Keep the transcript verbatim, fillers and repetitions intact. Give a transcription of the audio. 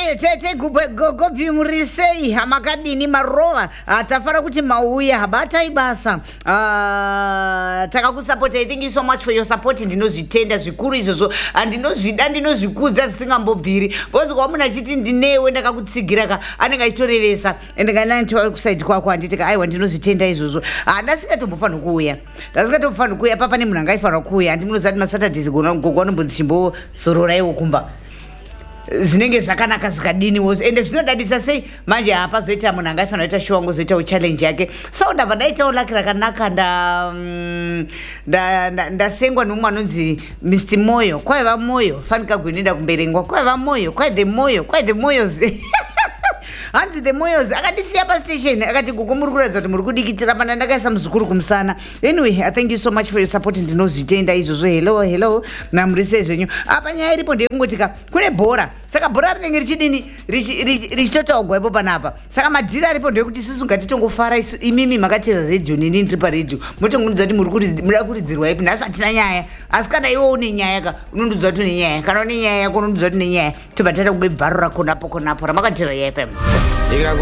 Aye tete gogopi murisei hamakadini marova tafara kuti mauya habata ibasa takakusupport. I thank you so much for your support. Ndinozvitenda zvikuru izvozvo andinozvida ndinozvikudza zvisingambobviri because kwamuna chiti ndinewe ndakakutsigira ka anenge achitorevesa ende kana nto kuside kwako anditi aiwa ndinozvitenda izvozvo ndasingatombofanira kuuya ndasingatombofanira kuuya papa nemunhu angaifanira kuuya andimunozati masaturdays gogwa nombodzichimbo sorora iwo kumba zvinenge zvakanaka zvikadini wo ende zvinodadisa sei manje hapa zoita munhu angaifanira kuita show ngozoita challenge yake so ndabva ndaitawo lucky rakanaka nda nda ndasengwa nomumwe anonzi Mister Moyo kwaiva Moyo fanika kuenda kumberengwa kwaiva Moyo kwai the Moyo kwai the Moyos hanzi the Moyos akandisiya pa station akati gugu muri kuratidza kuti muri kudikitira pana ndakaisa muzukuru kumusana. Anyway, I thank you so much for your support. Ndinozvitenda izvozvo. Hello hello namurise zvenyu apa nyaya iripo ndekungotika kune bhora saka bhora rinenge richidini richitotogwa ipo panapa saka madhira aripo ndekuti isusu ngatitongofara imimi makatira radio nini ndiri paradio motongunudza kuti muri muda kuridzirwa ipi nhasi hatina nyaya asi kana iwe une nyaya ka unondudza kuti une nyaya kana une nyaya yako unondudza kuti une nyaya tobva taita kungebvarura konapo konapo ramakatira F M.